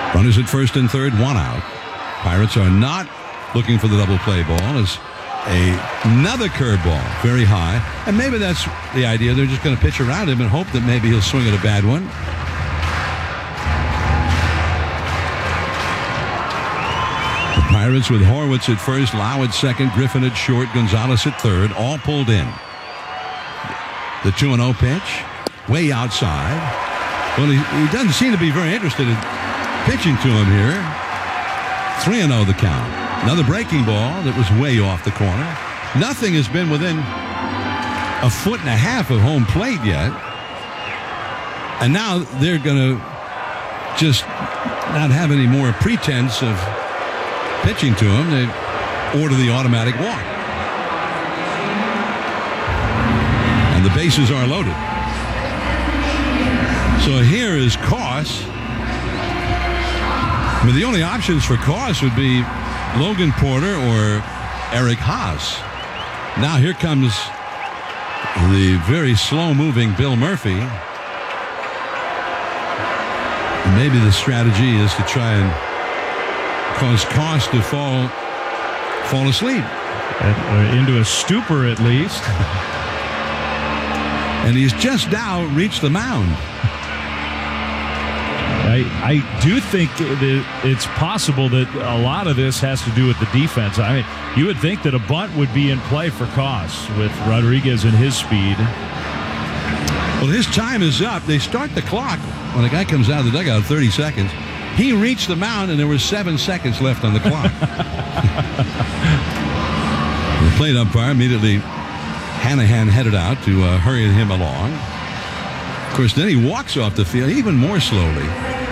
Runners at first and third, one out. Pirates are not looking for the double play ball. As another curveball, very high. And maybe that's the idea. They're just going to pitch around him and hope that maybe he'll swing at a bad one. The Pirates with Horwitz at first, Lau at second, Griffin at short, Gonzalez at third, all pulled in. The 2-0 pitch, way outside. Well, he doesn't seem to be very interested in pitching to him here. 3-0 the count. Another breaking ball that was way off the corner. Nothing has been within a foot and a half of home plate yet. And now they're going to just not have any more pretense of pitching to him. They order the automatic walk. And the bases are loaded. So here is Koss. I mean, the only options for Koss would be Logan Porter or Eric Haas. Now here comes the very slow-moving Bill Murphy. And maybe the strategy is to try and cause Koss to fall asleep. Into a stupor, at least. And he's just now reached the mound. I do think that it's possible that a lot of this has to do with the defense. I mean, you would think that a bunt would be in play for Koss with Rodriguez and his speed. Well, his time is up. They start the clock when the guy comes out of the dugout, 30 seconds. He reached the mound, and there were 7 seconds left on the clock. The plate umpire immediately, Hanahan headed out to hurry him along. Of course, then he walks off the field even more slowly.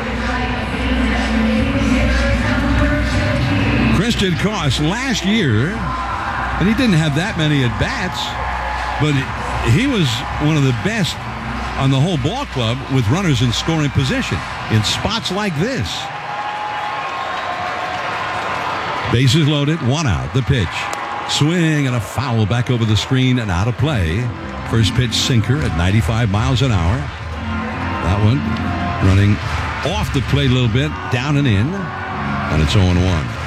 Christian Koss last year, and he didn't have that many at-bats, but he was one of the best on the whole ball club with runners in scoring position in spots like this. Bases loaded, one out, the pitch. Swing and a foul back over the screen and out of play. First pitch sinker at 95 miles an hour. That one running off the plate a little bit, down and in, and it's 0-1.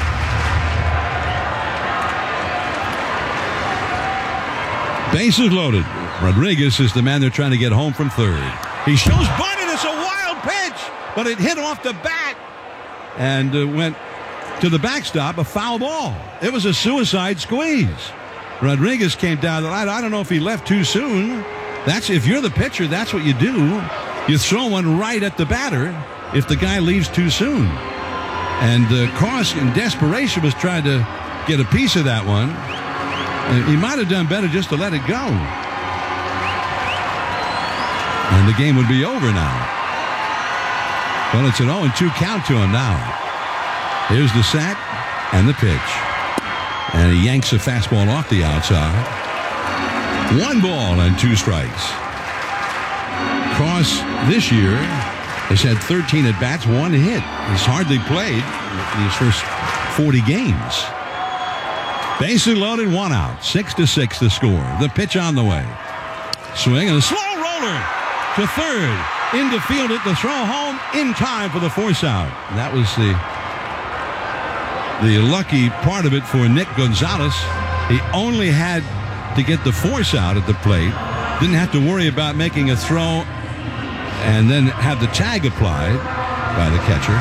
Bases loaded. Rodriguez is the man they're trying to get home from third. He shows bunt, and it's a wild pitch, but it hit off the bat and went to the backstop, a foul ball. It was a suicide squeeze. Rodriguez came down the line. I don't know if he left too soon. If you're the pitcher, that's what you do. You throw one right at the batter if the guy leaves too soon. And Koss, in desperation, was trying to get a piece of that one. He might have done better just to let it go. And the game would be over now. Well, it's an 0-2 count to him now. Here's the set and the pitch. And he yanks a fastball off the outside. 1 ball and 2 strikes. Koss this year has had 13 at-bats, 1 hit. He's hardly played in his first 40 games. Bases loaded, 1 out. 6-6 the score. The pitch on the way. Swing and a slow roller to third. Into field it, the throw home in time for the force out. And that was the lucky part of it for Nick Gonzalez. He only had to get the force out at the plate. Didn't have to worry about making a throw and then have the tag applied by the catcher.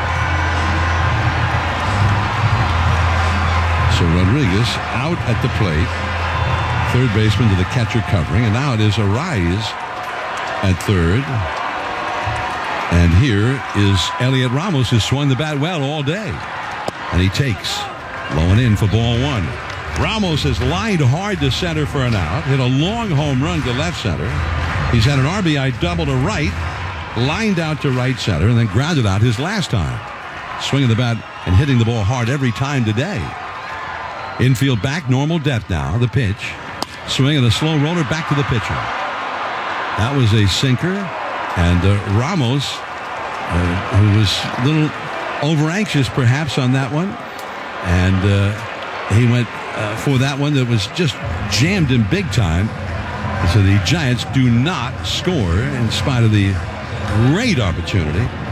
So Rodriguez out at the plate. Third baseman to the catcher covering. And now it is Arraez at third. And here is Elliot Ramos, who swung the bat well all day. And he takes low and in for ball 1. Ramos has lined hard to center for an out. Hit a long home run to left center. He's had an RBI double to right. Lined out to right center and then grounded out his last time. Swinging the bat and hitting the ball hard every time today. Infield back, normal depth now. The pitch. Swing and a slow roller back to the pitcher. That was a sinker. And Ramos, who was a little over-anxious perhaps on that one. And he went for that one that was just jammed in big time. So the Giants do not score in spite of the great opportunity